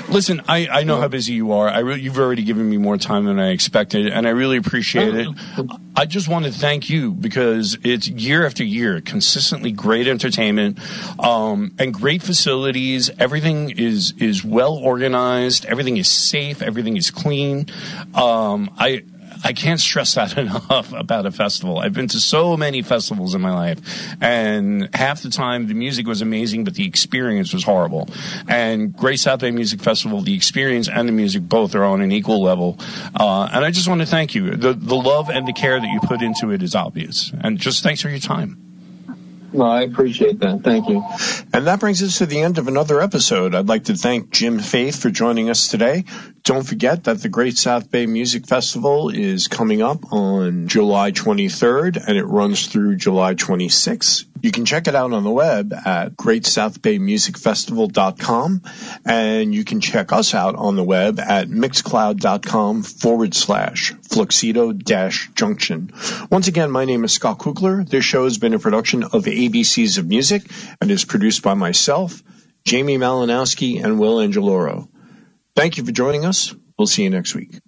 Listen, I know how busy you are. You've already given me more time than I expected, and I really appreciate it. I just want to thank you because it's year after year, consistently great entertainment, and great facilities. Everything is well organized. Everything is safe. Everything is clean. I can't stress that enough about a festival. I've been to so many festivals in my life, and half the time the music was amazing, but the experience was horrible. And Great South Bay Music Festival, the experience and the music both are on an equal level. And I just want to thank you. The love and the care that you put into it is obvious. And just thanks for your time. Well, I appreciate that. Thank you. And that brings us to the end of another episode. I'd like to thank Jim Faith for joining us today. Don't forget that the Great South Bay Music Festival is coming up on July 23rd, and it runs through July 26th. You can check it out on the web at greatsouthbaymusicfestival.com, and you can check us out on the web at mixcloud.com/Fluxido-Junction. Once again, my name is Scott Kugler. This show has been a production of ABCs of Music and is produced by myself, Jamie Malinowski, and Will Angeloro. Thank you for joining us. We'll see you next week.